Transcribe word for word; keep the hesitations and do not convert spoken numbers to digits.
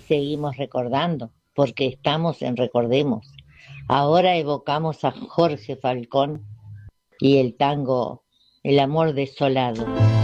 seguimos recordando, porque estamos en Recordemos. Ahora evocamos a Jorge Falcón y el tango El amor desolado.